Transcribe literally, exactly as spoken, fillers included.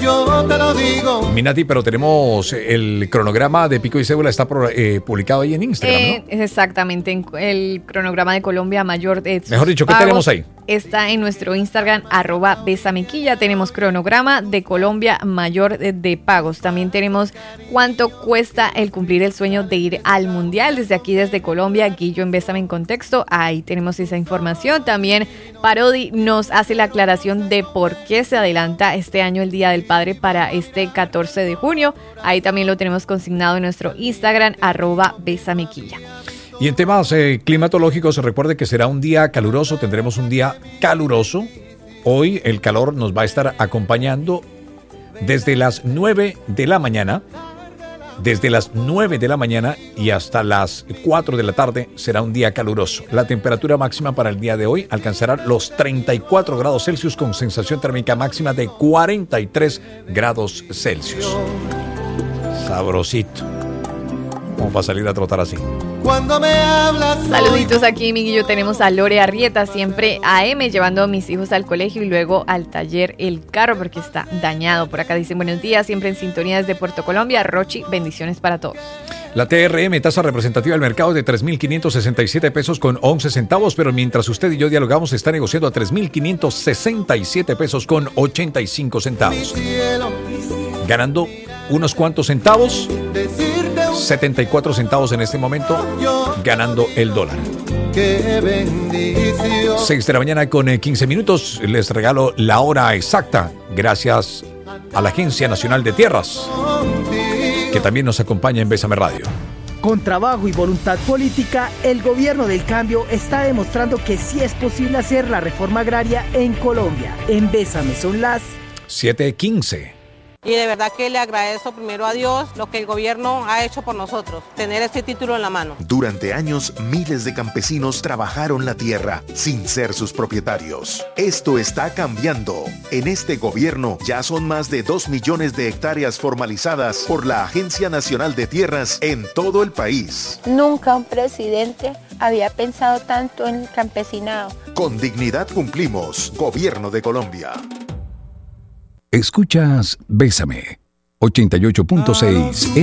yo te lo digo. Minati, pero tenemos el cronograma de Pico y Cédula, está pro, eh, publicado ahí en Instagram, eh, ¿no? Exactamente, el cronograma de Colombia Mayor. De Mejor dicho, ¿qué tenemos ahí? Está en nuestro Instagram, arroba besamequilla. Tenemos cronograma de Colombia Mayor de, de pagos. También tenemos cuánto cuesta el cumplir el sueño de ir al Mundial. Desde aquí, desde Colombia, Guillo en Bésame en Contexto. Ahí tenemos esa información. También Parodi nos hace la aclaración de por qué se adelanta este año el Día del Padre para este catorce de junio. Ahí también lo tenemos consignado en nuestro Instagram, arroba besamequilla. Y en temas eh, climatológicos, recuerde que será un día caluroso, tendremos un día caluroso. Hoy el calor nos va a estar acompañando desde las nueve de la mañana. Desde las nueve de la mañana y hasta las cuatro de la tarde será un día caluroso. La temperatura máxima para el día de hoy alcanzará los treinta y cuatro grados Celsius con sensación térmica máxima de cuarenta y tres grados Celsius. Sabrosito. Vamos para salir a trotar así. Cuando me hablas. Saluditos aquí, mi Guillo. Tenemos a Lore Arrieta, siempre A M, llevando a mis hijos al colegio y luego al taller el carro porque está dañado. Por acá dicen buenos días, siempre en sintonía desde Puerto Colombia. Rochi, bendiciones para todos. La T R M, tasa representativa del mercado de tres mil quinientos sesenta y siete pesos con once centavos, pero mientras usted y yo dialogamos está negociando a tres mil quinientos sesenta y siete pesos con ochenta y cinco centavos. Ganando unos cuantos centavos, setenta y cuatro centavos en este momento, ganando el dólar. Qué bendición. seis de la mañana con quince minutos, les regalo la hora exacta, gracias a la Agencia Nacional de Tierras, que también nos acompaña en Bésame Radio. Con trabajo y voluntad política, el gobierno del cambio está demostrando que sí es posible hacer la reforma agraria en Colombia. En Bésame son las siete quince. Y de verdad que le agradezco primero a Dios lo que el gobierno ha hecho por nosotros, tener este título en la mano. Durante años, miles de campesinos trabajaron la tierra sin ser sus propietarios. Esto está cambiando. En este gobierno ya son más de dos millones de hectáreas formalizadas por la Agencia Nacional de Tierras en todo el país. Nunca un presidente había pensado tanto en el campesinado. Con dignidad cumplimos. Gobierno de Colombia. Escuchas Bésame, ochenta y ocho punto seis